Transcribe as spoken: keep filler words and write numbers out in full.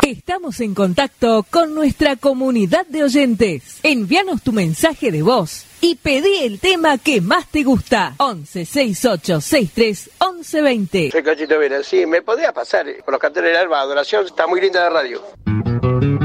Estamos en contacto con nuestra comunidad de oyentes. Envíanos tu mensaje de voz y pedí el tema que más te gusta. once sesenta y ocho sesenta y tres once veinte. Soy Cachito Vera. Sí, me podía pasar por los carteles del Alba. Adoración, está muy linda la radio.